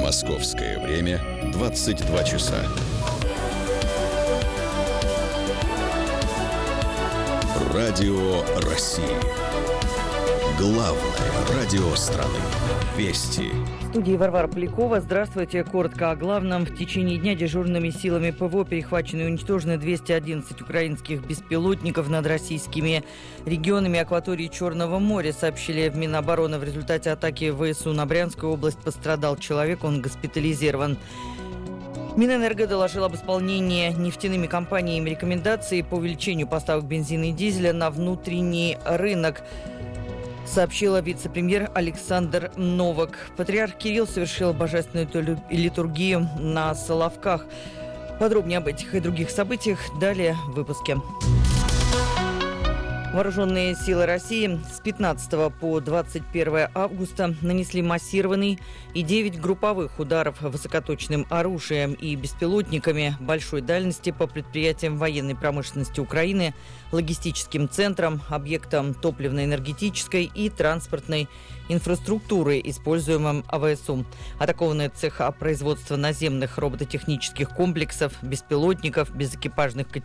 Московское время 22 часа. Радио России. Главное радио страны. Вести. В студии Варвара Полякова. Здравствуйте. Коротко о главном. В течение дня дежурными силами ПВО перехвачены и уничтожены 211 украинских беспилотников над российскими регионами акватории Черного моря, сообщили в Минобороны. В результате атаки ВСУ на Брянскую область пострадал человек, он госпитализирован. Минэнерго доложил об исполнении нефтяными компаниями рекомендаций по увеличению поставок бензина и дизеля на внутренний рынок, сообщила вице-премьер Александр Новак. Патриарх Кирилл совершил божественную литургию на Соловках. Подробнее об этих и других событиях далее в выпуске. Вооруженные силы России с 15 по 21 августа нанесли массированный и 9 групповых ударов высокоточным оружием и беспилотниками большой дальности по предприятиям военной промышленности Украины, логистическим центрам, объектам топливно-энергетической и транспортной инфраструктуры, используемым ВСУ. Атакованные цеха производства наземных робототехнических комплексов, беспилотников, безэкипажных